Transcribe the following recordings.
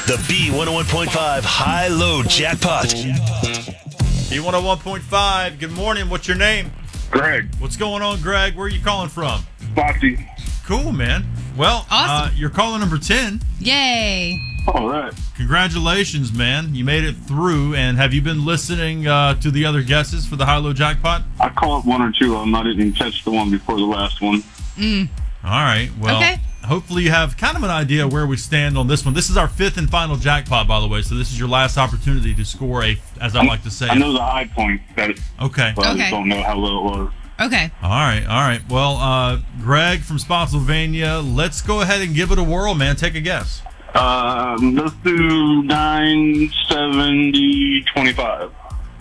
The B101.5 High-Low Jackpot. B101.5, good morning. What's your name? Greg. What's going on, Greg? Where are you calling from? Foxy. Cool, man. Well, Awesome. You're calling number 10. Yay. All right. Congratulations, man. You made it through. And have you been listening to the other guesses for the High-Low Jackpot? I called one or two of them. I didn't catch the one before the last one. All right. Well, Okay. hopefully you have kind of an idea where we stand on this one. This is our fifth and final jackpot, by the way. So this is your last opportunity to score as I like to say. I know the high point, but Okay. I Okay. just don't know how low it was. Okay. All right. Well, Greg from Spotsylvania, let's go ahead and give it a whirl, man. Take a guess. Let's do 970.25.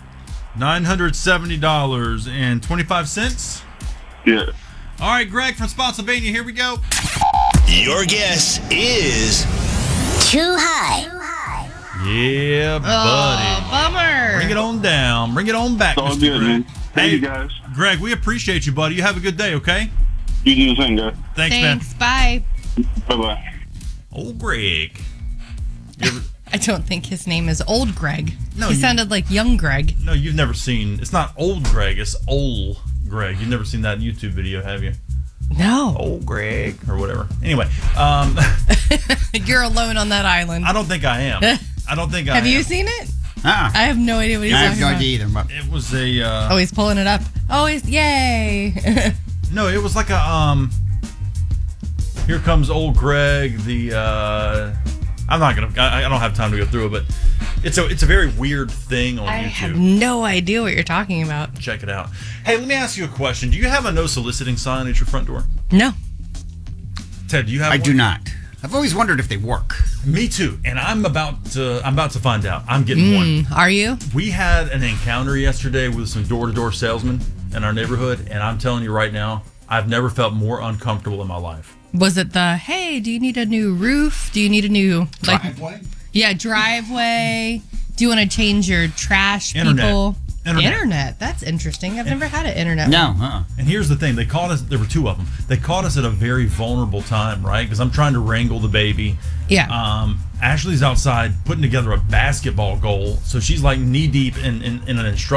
$970.25. Yeah. All right, Greg from Spotsylvania, here we go. Your guess is Too high. Yeah, buddy. Bummer. Bring it on down. Bring it on back, It's all Mr. good, Greg. man. Thank you, guys. Greg, we appreciate you, buddy. You have a good day, okay? You do the same, guys. Thanks, Thanks. Bye. Bye-bye. man. Old Greg. You ever, I don't think his name is Old Greg. No, he you- sounded like Young Greg. no, you've never seen. It's not old Greg. It's old Greg. You've never seen that YouTube video, have you? No. Old Greg or whatever. Anyway, You're alone on that island. I don't think I am. I don't think I Have am. you seen it? Ah, I have no idea what he's I talking have no about. idea either. But It was a. Oh, he's pulling it up. Oh, he's yay. No, it was like a Here comes old Greg. The I'm not gonna. I don't have time to go through it, but it's a very weird thing on I YouTube. have no idea what you're talking about. Check it out. Hey, let me ask you a question. Do you have a no soliciting sign at your front door? No. Ted, do you have I one? do not. I've always wondered if they work. Me too. And I'm about to find out. I'm getting one. Are you? We had an encounter yesterday with some door-to-door salesmen in our neighborhood, and I'm telling you right now, I've never felt more uncomfortable in my life. Was it the, hey, do you need a new roof? Do you need a new Driveway? Yeah, driveway. Do you want to change your trash, Internet. people? Internet. That's interesting. I've never had an internet. No. one. And here's the thing. They caught us. There were two of them. They caught us at a very vulnerable time, right? Because I'm trying to wrangle the baby. Yeah. Ashley's outside putting together a basketball goal. So she's like knee deep in an instruction